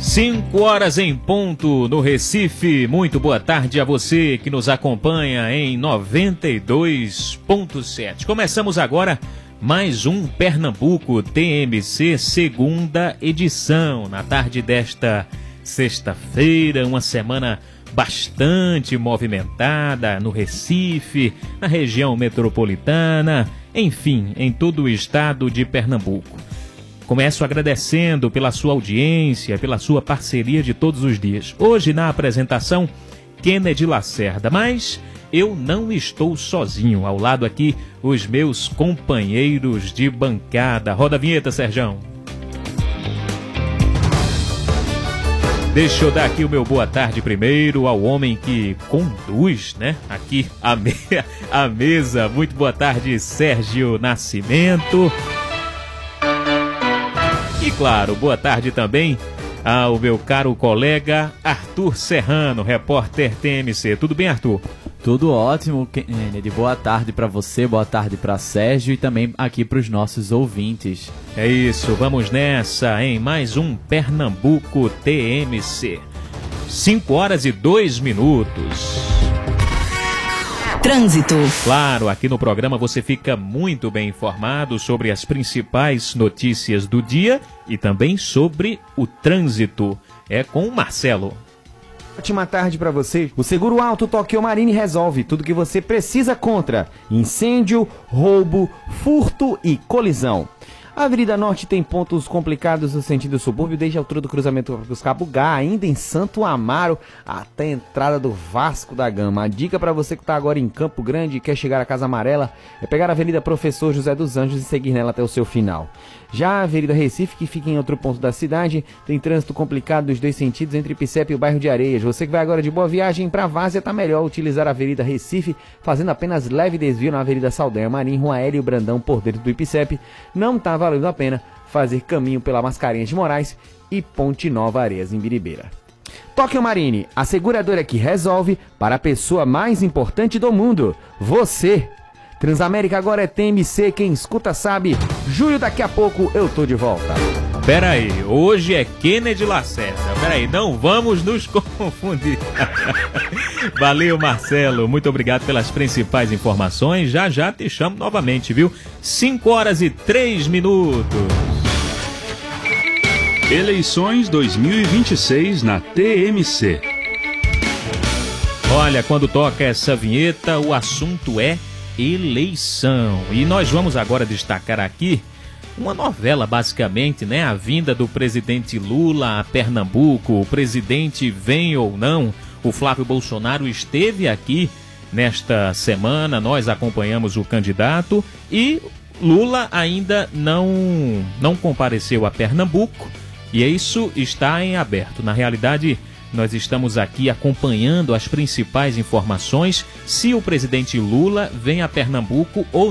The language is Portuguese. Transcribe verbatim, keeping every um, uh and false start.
Cinco horas em ponto no Recife. Muito boa tarde a você que nos acompanha em noventa e dois ponto sete. Começamos agora mais um Pernambuco T M C segunda edição. Na tarde desta sexta-feira, uma semana bastante movimentada no Recife, na região metropolitana, enfim, em todo o estado de Pernambuco. Começo agradecendo pela sua audiência, pela sua parceria de todos os dias. Hoje na apresentação, Kennedy Lacerda, mas eu não estou sozinho. Ao lado aqui, os meus companheiros de bancada. Roda a vinheta, Serjão. Deixa eu dar aqui o meu boa tarde primeiro ao homem que conduz, né, aqui a, me a mesa. Muito boa tarde, Sérgio Nascimento. E claro, boa tarde também ao meu caro colega Arthur Serrano, repórter T M C. Tudo bem, Arthur? Tudo ótimo, Kennedy. Boa tarde para você, boa tarde para Sérgio e também aqui para os nossos ouvintes. É isso, vamos nessa em mais um Pernambuco T M C. cinco horas e dois minutos. Trânsito. Claro, aqui no programa você fica muito bem informado sobre as principais notícias do dia e também sobre o trânsito. É com o Marcelo. Ótima tarde para você. O Seguro Alto Tokyo Marine resolve tudo que você precisa contra incêndio, roubo, furto e colisão. A Avenida Norte tem pontos complicados no sentido subúrbio, desde a altura do cruzamento dos Cabugá, ainda em Santo Amaro, até a entrada do Vasco da Gama. A dica para você que está agora em Campo Grande e quer chegar à Casa Amarela é pegar a Avenida Professor José dos Anjos e seguir nela até o seu final. Já a Avenida Recife, que fica em outro ponto da cidade, tem trânsito complicado dos dois sentidos entre Ipicep e o bairro de Areias. Você que vai agora de Boa Viagem para Várzea, tá melhor utilizar a Avenida Recife, fazendo apenas leve desvio na Avenida Saldanha Marim, Rua Hélio Brandão, por dentro do Ipicep. Não tá valendo a pena fazer caminho pela Mascarenhas de Moraes e Ponte Nova Areias, em Biribeira. Tokyo Marine, a seguradora que resolve para a pessoa mais importante do mundo, você. Transamérica agora é T M C, quem escuta sabe. Júlio, daqui a pouco eu tô de volta. Pera aí, hoje é Kennedy Lacerda. Pera aí, não vamos nos confundir. Valeu, Marcelo, muito obrigado pelas principais informações. Já já te chamo novamente, viu? cinco horas e três minutos. Eleições dois mil e vinte e seis na T M C. Olha, quando toca essa vinheta, o assunto é eleição. E nós vamos agora destacar aqui uma novela, basicamente, né? A vinda do presidente Lula a Pernambuco. O presidente vem ou não, o Flávio Bolsonaro esteve aqui nesta semana, nós acompanhamos o candidato e Lula ainda não, não compareceu a Pernambuco e isso está em aberto. Na realidade, nós estamos aqui acompanhando as principais informações, se o presidente Lula vem a Pernambuco ou